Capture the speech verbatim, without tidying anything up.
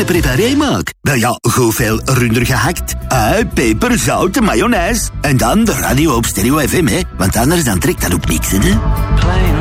een preparé maak? Wel ja, goed veel runder gehakt. Ui, peper, zout, mayonaise. En dan de radio op Stereo F M, hè. Want anders dan trekt dat ook niks, hè.